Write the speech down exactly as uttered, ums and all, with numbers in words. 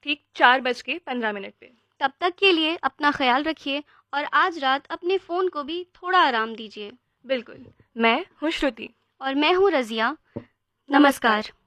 ठीक चार बज के पंद्रह मिनट पे। तब तक के लिए अपना ख्याल रखिए और आज रात अपने फ़ोन को भी थोड़ा आराम दीजिए। बिल्कुल। मैं हूँ श्रुति। और मैं हूँ रज़िया। नमस्कार। नमस्कार।